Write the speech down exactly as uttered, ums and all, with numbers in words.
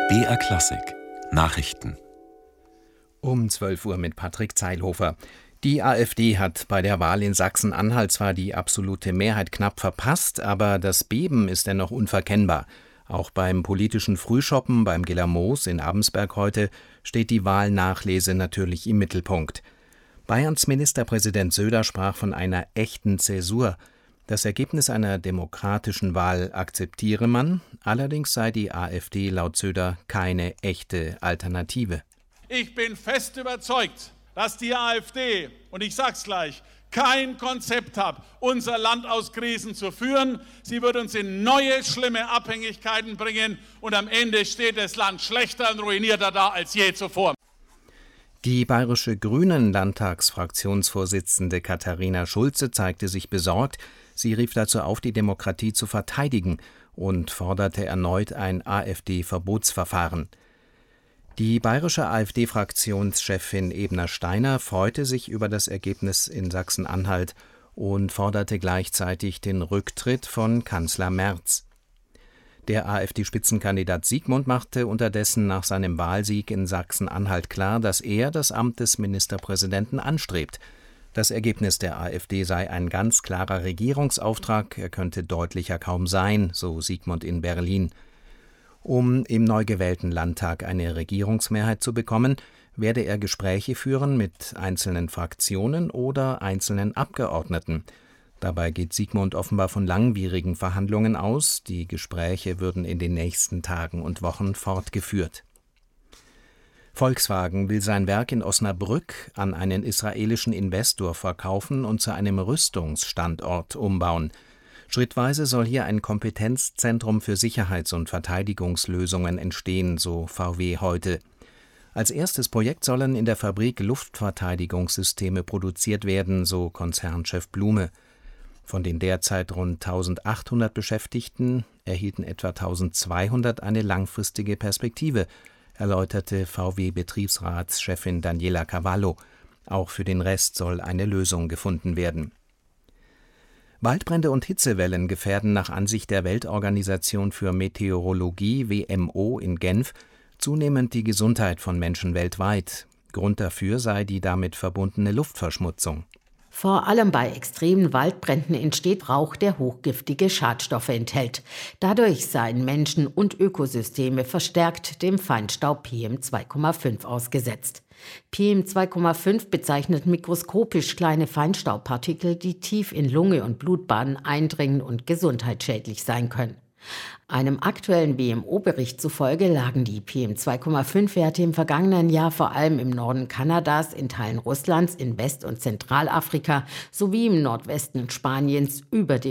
B R Klassik Nachrichten Um zwölf Uhr mit Patrick Zeilhofer. Die AfD hat bei der Wahl in Sachsen-Anhalt zwar die absolute Mehrheit knapp verpasst, aber das Beben ist dennoch unverkennbar. Auch beim politischen Frühschoppen beim Gillermoos in Abensberg heute steht die Wahlnachlese natürlich im Mittelpunkt. Bayerns Ministerpräsident Söder sprach von einer echten Zäsur. Das Ergebnis einer demokratischen Wahl akzeptiere man, allerdings sei die AfD laut Söder keine echte Alternative. Ich bin fest überzeugt, dass die AfD, und ich sag's gleich, kein Konzept hat, unser Land aus Krisen zu führen. Sie wird uns in neue, schlimme Abhängigkeiten bringen und am Ende steht das Land schlechter und ruinierter da als je zuvor. Die bayerische Grünen-Landtagsfraktionsvorsitzende Katharina Schulze zeigte sich besorgt. Sie rief dazu auf, die Demokratie zu verteidigen und forderte erneut ein AfD-Verbotsverfahren. Die bayerische AfD-Fraktionschefin Ebner-Steiner freute sich über das Ergebnis in Sachsen-Anhalt und forderte gleichzeitig den Rücktritt von Kanzler Merz. Der AfD-Spitzenkandidat Siegmund machte unterdessen nach seinem Wahlsieg in Sachsen-Anhalt klar, dass er das Amt des Ministerpräsidenten anstrebt. Das Ergebnis der AfD sei ein ganz klarer Regierungsauftrag, er könnte deutlicher kaum sein, so Siegmund in Berlin. Um im neu gewählten Landtag eine Regierungsmehrheit zu bekommen, werde er Gespräche führen mit einzelnen Fraktionen oder einzelnen Abgeordneten. Dabei geht Siegmund offenbar von langwierigen Verhandlungen aus. Die Gespräche würden in den nächsten Tagen und Wochen fortgeführt. Volkswagen will sein Werk in Osnabrück an einen israelischen Investor verkaufen und zu einem Rüstungsstandort umbauen. Schrittweise soll hier ein Kompetenzzentrum für Sicherheits- und Verteidigungslösungen entstehen, so V W heute. Als erstes Projekt sollen in der Fabrik Luftverteidigungssysteme produziert werden, so Konzernchef Blume. Von den derzeit rund eintausendachthundert Beschäftigten erhielten etwa eintausendzweihundert eine langfristige Perspektive, erläuterte V W-Betriebsratschefin Daniela Cavallo. Auch für den Rest soll eine Lösung gefunden werden. Waldbrände und Hitzewellen gefährden nach Ansicht der Weltorganisation für Meteorologie W M O in Genf zunehmend die Gesundheit von Menschen weltweit. Grund dafür sei die damit verbundene Luftverschmutzung. Vor allem bei extremen Waldbränden entsteht Rauch, der hochgiftige Schadstoffe enthält. Dadurch seien Menschen und Ökosysteme verstärkt dem Feinstaub P M zwei Komma fünf ausgesetzt. P M zwei Komma fünf bezeichnet mikroskopisch kleine Feinstaubpartikel, die tief in Lunge und Blutbahnen eindringen und gesundheitsschädlich sein können. Einem aktuellen W M O-Bericht zufolge lagen die P M zwei Komma fünf Werte im vergangenen Jahr vor allem im Norden Kanadas, in Teilen Russlands, in West- und Zentralafrika sowie im Nordwesten Spaniens über dem